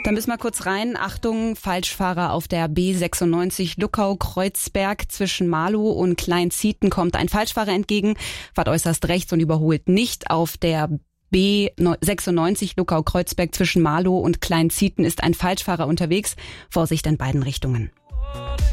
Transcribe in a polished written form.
Da müssen wir kurz rein. Achtung, Falschfahrer auf der B96 Luckau-Kreuzberg. Zwischen Marlow und Kleinzieten kommt ein Falschfahrer entgegen, fährt äußerst rechts und überholt nicht. Auf der B96 Luckau-Kreuzberg zwischen Marlow und Kleinzieten ist ein Falschfahrer unterwegs. Vorsicht in beiden Richtungen.